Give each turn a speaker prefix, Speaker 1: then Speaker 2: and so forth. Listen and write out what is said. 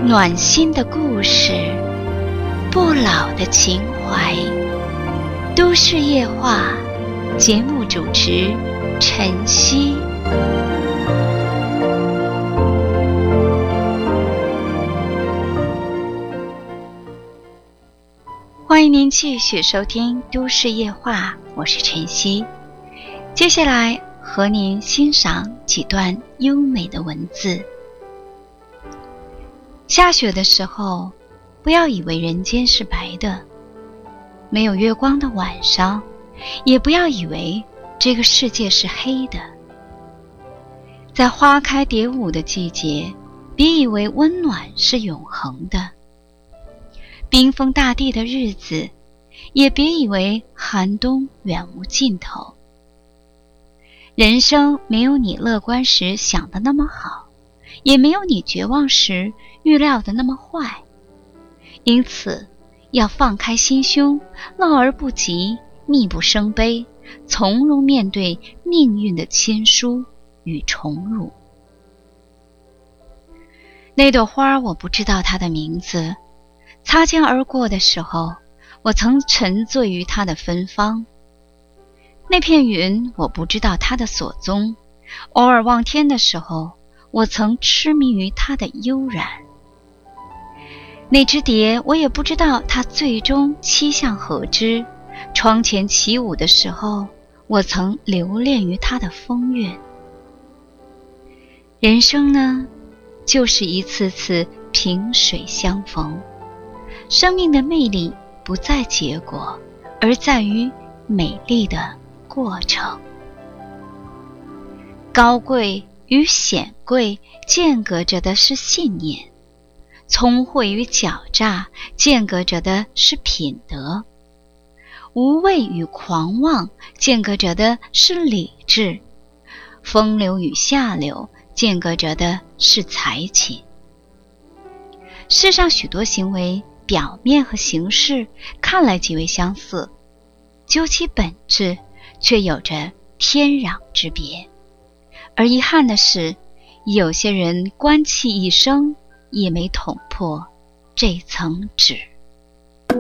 Speaker 1: 暖心的故事，不老的情怀。都市夜话节目主持晨曦。欢迎您继续收听都市夜话，我是晨曦。接下来和您欣赏几段优美的文字。下雪的时候，不要以为人间是白的，没有月光的晚上，也不要以为这个世界是黑的。在花开蝶舞的季节，别以为温暖是永恒的；冰封大地的日子，也别以为寒冬远无尽头。人生没有你乐观时想的那么好，也没有你绝望时预料的那么坏。因此要放开心胸，乐而不急，逆不生悲，从容面对命运的亲疏与宠辱。那朵花我不知道它的名字，擦肩而过的时候，我曾沉醉于它的芬芳。那片云我不知道它的所踪，偶尔望天的时候，我曾痴迷于它的悠然。那只蝶我也不知道它最终栖向何之，窗前起舞的时候，我曾留恋于它的风韵。人生呢，就是一次次萍水相逢，生命的魅力不在结果，而在于美丽的过程。高贵与显贵间隔着的是信念，聪慧与狡诈间隔着的是品德，无畏与狂妄间隔着的是理智，风流与下流间隔着的是才情。世上许多行为，表面和形式看来极为相似，究其本质却有着天壤之别。而遗憾的是，有些人关气一生也没捅破这层纸。